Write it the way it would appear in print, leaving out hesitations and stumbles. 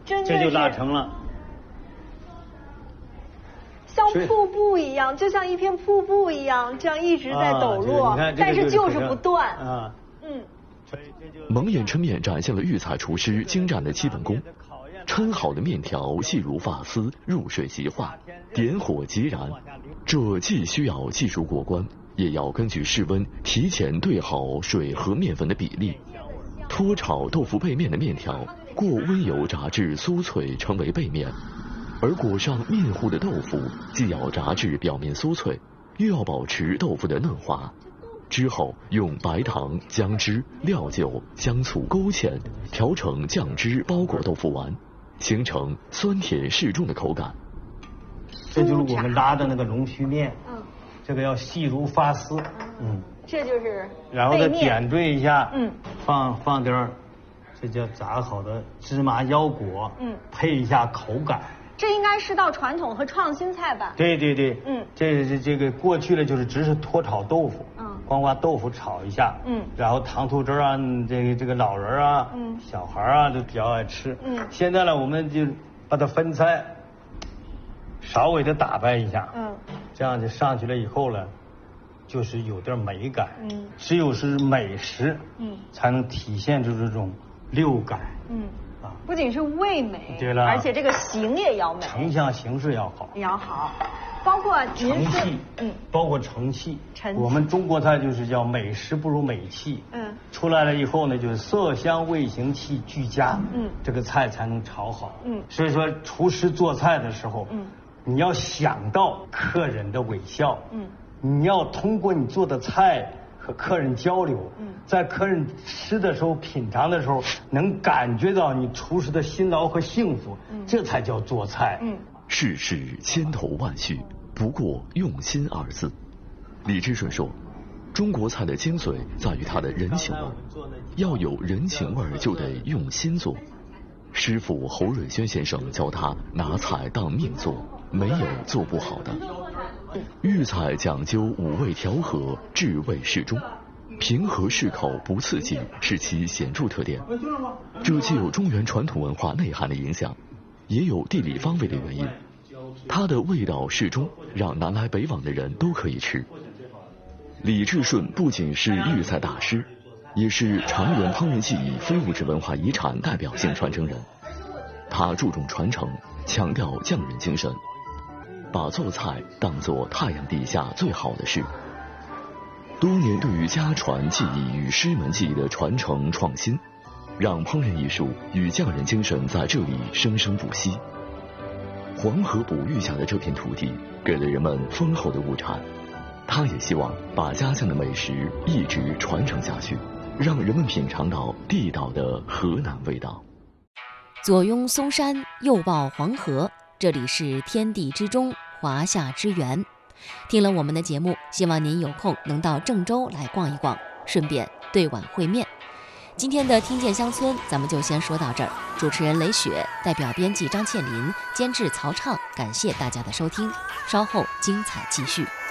真的这就大成了。 像瀑布一样，就像一片瀑布一样，这样一直在抖落，但是就是不断。 啊， 蒙眼抻面展现了育才厨师精湛的基本功。抻好的面条细如发丝，入水即化，点火即燃。这既需要技术过关，也要根据室温提前对好水和面粉的比例。脱炒豆腐背面的面条，过温油炸至酥脆，成为背面。而裹上面糊的豆腐，既要炸至表面酥脆，又要保持豆腐的嫩滑。之后用白糖、姜汁、料酒、香醋勾芡，调成酱汁，包裹豆腐丸，形成酸甜适中的口感。 这就是我们拉的那个龙须面，这个要细如发丝， 这就是然后再点缀一下，放点儿，这叫炸好的芝麻腰果，配一下口感。 这应该是道传统和创新菜吧？ 对，这个过去了就是只是脱炒豆腐，光把豆腐炒一下，然后糖醋汁啊，这个老人啊，小孩啊都比较爱吃，现在呢我们就把它分菜，稍微的打扮一下，这样就上去了以后呢，就是有点美感，只有是美食，才能体现出这种六感， 不仅是味美， 对了， 而且这个形也要美， 成像形式要好， 包括成器，包括成器。我们中国菜就是叫美食不如美器，出来了以后呢，就是色香味形器俱佳，这个菜才能炒好，所以说厨师做菜的时候，你要想到客人的微笑，你要通过你做的菜和客人交流，在客人吃的时候、品尝的时候，能感觉到你厨师的辛劳和幸福，这才叫做菜。 世事千头万绪，不过用心二字。李志顺说，中国菜的精髓在于它的人情味，要有人情味就得用心做。师傅侯瑞轩先生教他拿菜当命做，没有做不好的。豫菜讲究五味调和，至味适中，平和适口不刺激是其显著特点。这既有中原传统文化内涵的影响，也有地理方位的原因。它的味道适中，让南来北往的人都可以吃。李志顺不仅是豫菜大师，也是长垣烹饪技艺非物质文化遗产代表性传承人。他注重传承，强调匠人精神，把做菜当作太阳底下最好的事。多年对于家传技艺与师门技艺的传承创新，让烹饪艺术与匠人精神在这里生生不息。黄河哺育下的这片土地，给了人们丰厚的物产。他也希望把家乡的美食一直传承下去，让人们品尝到地道的河南味道。 左拥嵩山，右抱黄河，这里是天地之中，华夏之源。听了我们的节目，希望您有空能到郑州来逛一逛，顺便对碗烩面。今天的听见乡村咱们就先说到这儿，主持人雷雪，代表编辑张倩林，监制曹畅，感谢大家的收听，稍后精彩继续。